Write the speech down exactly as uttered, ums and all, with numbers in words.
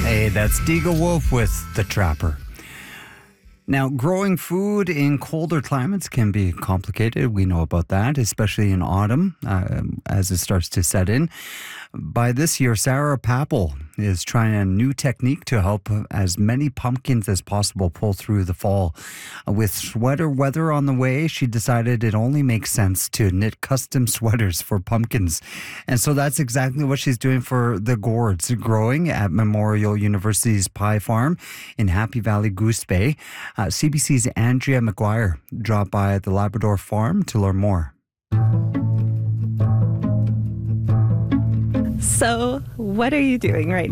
Hey, that's Deagle Wolf with The Trapper. Now, growing food in colder climates can be complicated. We know about that, especially in autumn uh, as it starts to set in. By this year, Sarah Papel is trying a new technique to help as many pumpkins as possible pull through the fall. With sweater weather on the way, she decided it only makes sense to knit custom sweaters for pumpkins. And so that's exactly what she's doing for the gourds growing at Memorial University's Pie Farm in Happy Valley Goose Bay. Uh, C B C's Andrea McGuire dropped by the Labrador farm to learn more. So, what are you doing right